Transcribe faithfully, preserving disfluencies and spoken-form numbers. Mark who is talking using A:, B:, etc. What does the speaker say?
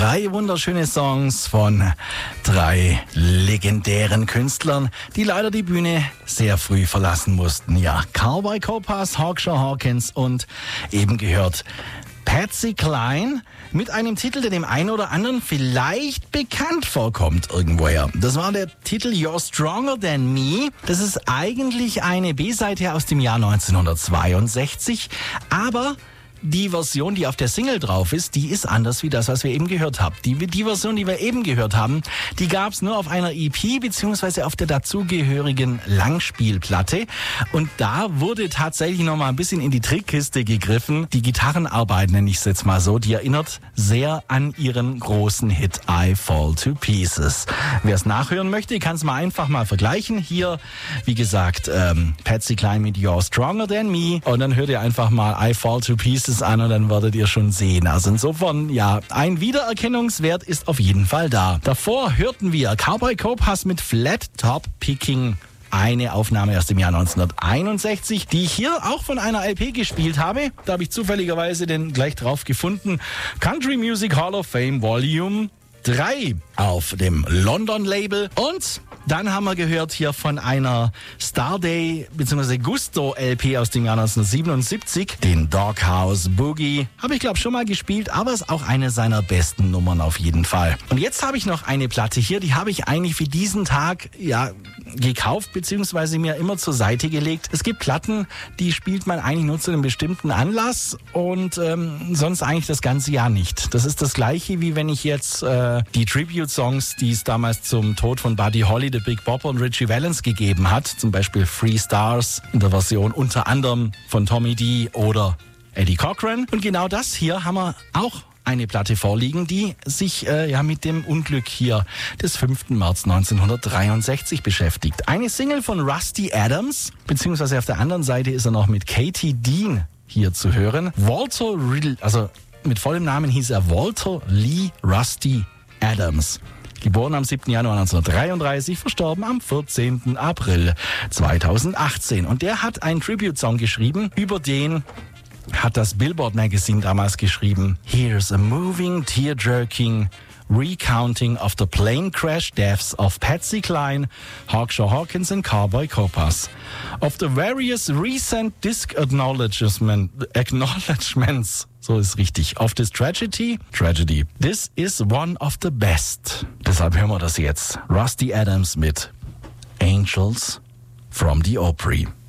A: Drei wunderschöne Songs von drei legendären Künstlern, die leider die Bühne sehr früh verlassen mussten. Ja, Cowboy Copas, Hawkshaw Hawkins und eben gehört Patsy Cline mit einem Titel, der dem einen oder anderen vielleicht bekannt vorkommt irgendwoher. Das war der Titel You're Stronger Than Me. Das ist eigentlich eine B-Seite aus dem Jahr neunzehnhundertzweiundsechzig, aber die Version, die auf der Single drauf ist, die ist anders wie das, was wir eben gehört haben. Die, die Version, die wir eben gehört haben, die gab es nur auf einer E P beziehungsweise auf der dazugehörigen Langspielplatte. Und da wurde tatsächlich noch mal ein bisschen in die Trickkiste gegriffen. Die Gitarrenarbeit, nenne ich es jetzt mal so, die erinnert sehr an ihren großen Hit I Fall to Pieces. Wer es nachhören möchte, kann es mal einfach mal vergleichen. Hier, wie gesagt, ähm, Patsy Cline mit You're Stronger Than Me. Und dann hört ihr einfach mal I Fall to Pieces an und dann werdet ihr schon sehen. Also insofern, ja, ein Wiedererkennungswert ist auf jeden Fall da. Davor hörten wir Cowboy Copas mit Flat Top Picking. Eine Aufnahme aus dem Jahr neunzehnhunderteinundsechzig, die ich hier auch von einer L P gespielt habe. Da habe ich zufälligerweise den gleich drauf gefunden. Country Music Hall of Fame Volume drei auf dem London-Label. Und dann haben wir gehört hier von einer Starday bzw. Gusto L P aus dem Jahr neunzehnhundertsiebenundsiebzig, den Doghouse Boogie. Habe ich glaube schon mal gespielt, aber ist auch eine seiner besten Nummern auf jeden Fall. Und jetzt habe ich noch eine Platte hier, die habe ich eigentlich für diesen Tag ja gekauft bzw. mir immer zur Seite gelegt. Es gibt Platten, die spielt man eigentlich nur zu einem bestimmten Anlass und ähm, sonst eigentlich das ganze Jahr nicht. Das ist das Gleiche, wie wenn ich jetzt äh, die Tribute-Songs, die es damals zum Tod von Buddy Holly, The Big Bopper und Richie Valens gegeben hat, zum Beispiel Free Stars in der Version unter anderem von Tommy D oder Eddie Cochran. Und genau das hier haben wir auch eine Platte vorliegen, die sich äh, ja mit dem Unglück hier des fünften März neunzehnhundertdreiundsechzig beschäftigt. Eine Single von Rusty Adams, beziehungsweise auf der anderen Seite ist er noch mit Katie Dean hier zu hören. Walter, Riddle, also mit vollem Namen hieß er Walter Lee Rusty Adams. Geboren am siebten Januar neunzehnhundertdreiunddreißig, verstorben am vierzehnten April zweitausendachtzehn. Und der hat einen Tribute-Song geschrieben, über den hat das Billboard Magazine damals geschrieben: Here's a moving, tear-jerking recounting of the plane crash deaths of Patsy Cline, Hawkshaw Hawkins and Cowboy Copas. Of the various recent disc acknowledgement, acknowledgements, so ist richtig, of this tragedy, tragedy. This is one of the best. Deshalb hören wir das jetzt. Rusty Adams mit Angels from the Opry.